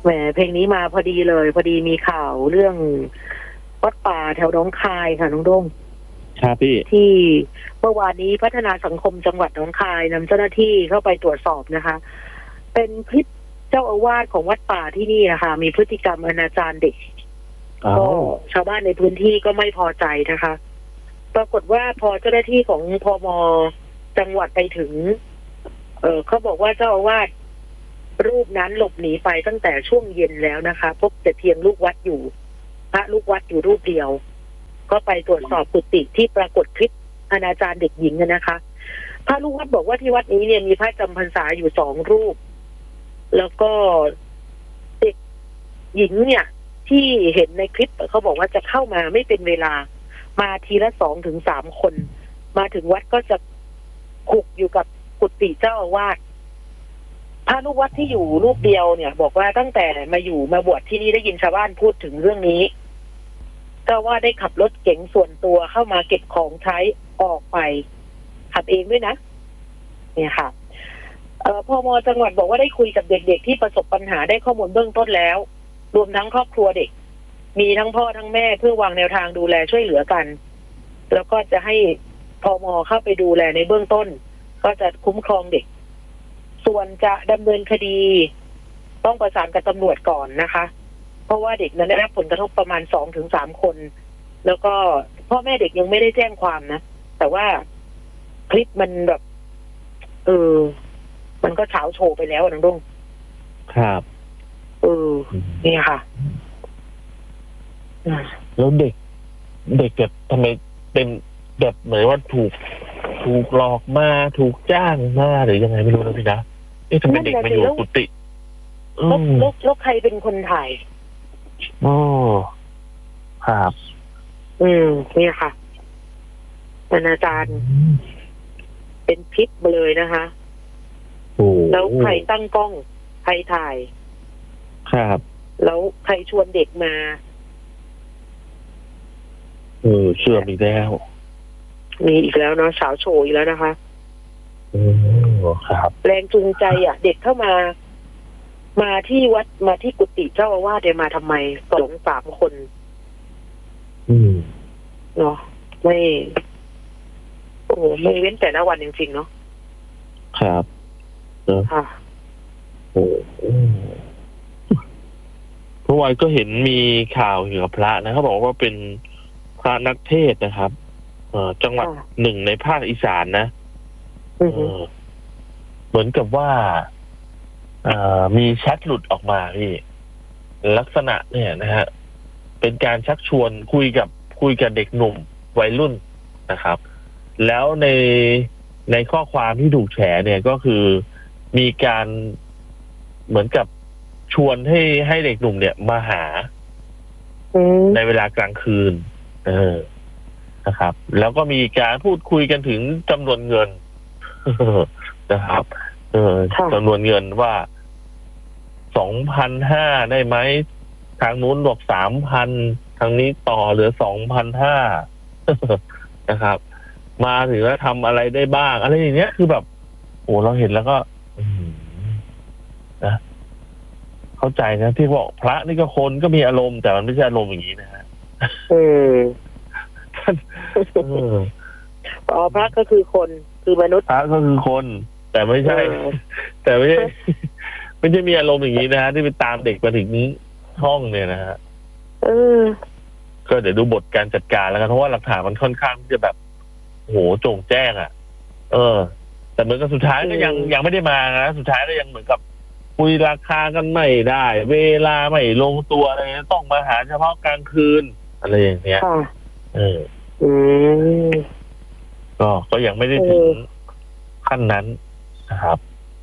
แหมเพลงนี้มาพอดีเลยพอดีมีข่าวเรื่องวัดป่าแถวหนองคายค่ะน้องโด้งครับพี่ที่เมื่อวานนี้พัฒนาสังคมจังหวัดหนองคายนำเจ้าหน้าที่เข้าไปตรวจสอบนะคะ เป็นคลิปเจ้าอาวาสของวัดป่าที่นี่นะคะมีพฤติกรรมอนาจารเด็กก็ชาวบ้านในพื้นที่ก็ไม่พอใจนะคะ ปรากฏว่าพอเจ้าหน้าที่ของพม.จังหวัดไปถึงเขาบอกว่าเจ้าอาวาสรูปนั้นหลบหนีไปตั้งแต่ช่วงเย็นแล้วนะคะพบแต่เพียงลูกวัดอยู่พระลูกวัดอยู่รูปเดียวก็ไปตรวจสอบกุฏิที่ปรากฏคลิปอนาจารเด็กหญิงนะคะพระลูกวัดบอกว่าที่วัดนี้เนี่ยมีพระจำพรรษาอยู่2 รูปแล้วก็เด็กหญิงเนี่ยที่เห็นในคลิปเขาบอกว่าจะเข้ามาไม่เป็นเวลามาทีละ2 ถึง 3 คนมาถึงวัดก็จะขุกอยู่กับกุฏิเจ้าอาวาสพระลูกวัดที่อยู่รูปเดียวเนี่ยบอกว่าตั้งแต่มาบวชที่นี่ได้ยินชาวบ้านพูดถึงเรื่องนี้ก็ว่าได้ขับรถเก๋งส่วนตัวเข้ามาเก็บของใช้ออกไปขับเองด้วยนะเนี่ยค่ะพม.จังหวัดบอกว่าได้คุยกับเด็กๆที่ประสบปัญหาได้ข้อมูลเบื้องต้นแล้วรวมทั้งครอบครัวเด็กมีทั้งพ่อทั้งแม่เพื่อวางแนวทางดูแลช่วยเหลือกันแล้วก็จะให้พม.เข้าไปดูแลในเบื้องต้นก็จะคุ้มครองเด็กส่วนจะดำเนินคดีต้องประสานกับตำรวจก่อนนะคะเพราะว่าเด็กนั้นได้รับผลกระทบประมาณ2 ถึง 3 คนแล้วก็พ่อแม่เด็กยังไม่ได้แจ้งความนะแต่ว่าคลิปมันแบบมันก็เช้าโชว์ไปแล้วน้องดงครับนี่ค่ะแล้วเด็กแบบทำไมเป็นแบบเหมือนว่าถูกหลอกมาถูกจ้างมาหรือยังไงไม่รู้นะพี่นะทำไมเด็กมาอยู่กุฏิแล้วใครเป็นคนถ่ายอ๋อครับนี่ค่ะอาจารย์เป็นคลิปเลยนะคะแล้วใครตั้งกล้องใครถ่ายครับแล้วใครชวนเด็กมาเชื่อมีแล้วมีอีกแล้วเนาะสาวโชว์อีกแล้วนะคะครับแรงจูงใจเด็กเข้ามาที่วัดมาที่กุฏิเจ้าอาวาสเดี๋ยวมาทำไม2-3 คนเนาะไม่เว้นแต่ละวันจริงๆเนาะครับค่ะเมื่อวานก็เห็นมีข่าวเกี่ยวกับพระนะเขาบอกว่าเป็นพระนักเทศนะครับจังหวัดหนึ่งในภาคอีสานนะเหมือนกับว่ามีแชทหลุดออกมาพี่ลักษณะเนี่ยนะฮะเป็นการชักชวนคุยกับเด็กหนุ่มวัยรุ่นนะครับแล้วในข้อความที่ถูกแฉเนี่ยก็คือมีการเหมือนกับชวนให้เด็กหนุ่มเนี่ยมาหาในเวลากลางคืนนะครับแล้วก็มีการพูดคุยกันถึงจำนวนเงินนะครับจำนวนเงินว่า 2,500 ได้ไหมทางนู้นบอก 3,000 ทางนี้ต่อเหลือ 2,500 นะครับมาถึงแล้วทำอะไรได้บ้างอะไรอย่างเงี้ยคือแบบเราเห็นแล้วก็นะเข้าใจนะที่บอกพระนี่ก็คนก็มีอารมณ์แต่มันไม่ใช่อารมณ์อย่างนี้นะฮะพระก็คือคนคือมนุษย์พระก็คือคนแต่ไม่ใช่ไม่ใช่มีอารมณ์อย่างนี้นะฮะที่ไปตามเด็กมาถึงห้องเนี่ยนะฮะก็เดี๋ยวดูบทการจัดการแล้วกันเพราะว่าหลักฐานมันค่อนข้างที่จะแบบโหโจ่งแจ้งแต่เหมือนกับสุดท้ายก็ยังไม่ได้มานะสุดท้ายก็ยังเหมือนกับคุยราคากันไม่ได้เวลาไม่ลงตัวอะไรต้องมาหาเฉพาะกลางคืนอะไรอย่างเงี้ยก็ยังไม่ได้ถึงขั้นนั้นนะครับ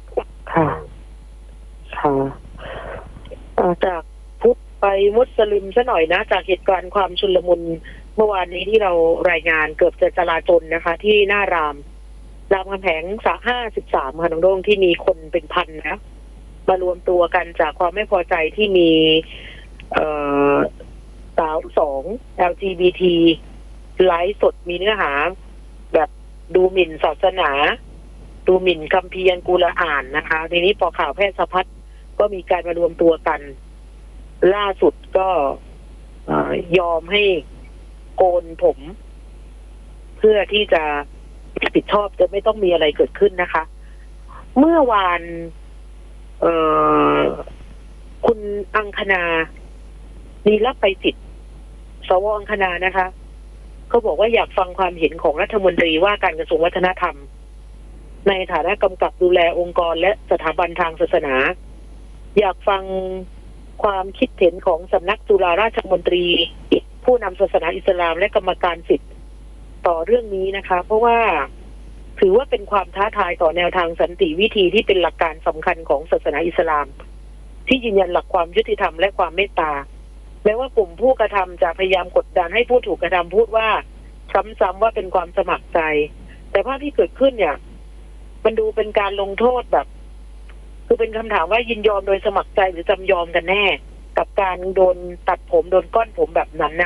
ค่ะจากพุทธไปมุสลิมซะหน่อยนะจากเหตุการณ์ความชุลมุนเมื่อวานนี้ที่เรารายงานเกือบจะจลาจลนะคะที่หน้ารามคำแหง53ค่ะน้องโด่งที่มีคนเป็นพันนะมารวมตัวกันจากความไม่พอใจที่มีสาว2 LGBT ไลฟ์สดมีเนื้อหาแบบดูหมิ่นศาสนาดูหมิ่นคัมภีร์อัลกุรอานนะคะทีนี้พอข่าวแพร่สะพัดก็มีการมารวมตัวกันล่าสุดก็ยอมให้โกนผม เพื่อที่จะผิดชอบจะไม่ต้องมีอะไรเกิดขึ้นนะคะ เมื่อวานคุณอังคณานีรไปจิตสวอังคณานะคะเขาบอกว่าอยากฟังความเห็นของรัฐมนตรีว่าการกระทรวงวัฒนธรรมในฐานะกำกับดูแลองค์กรและสถาบันทางศาสนาอยากฟังความคิดเห็นของสำนักจุฬาราชมนตรีผู้นำศาสนาอิสลามและกรรมการสิทธิ์ต่อเรื่องนี้นะคะ เพราะว่าถือว่าเป็นความท้าทายต่อแนวทางสันติวิธีที่เป็นหลักการสำคัญของศาสนาอิสลามที่ยืนยันหลักความยุติธรรมและความเมตตาแม้ว่ากลุ่มผู้กระทำจะพยายามกดดันให้ผู้ถูกกระทำพูดว่าซ้ำๆว่าเป็นความสมัครใจแต่ภาพที่เกิดขึ้นเนี่ยมันดูเป็นการลงโทษแบบคือเป็นคำถามว่ายินยอมโดยสมัครใจหรือจำยอมกันแน่กับการโดนตัดผมโดนก้อนผมแบบนั้นนะ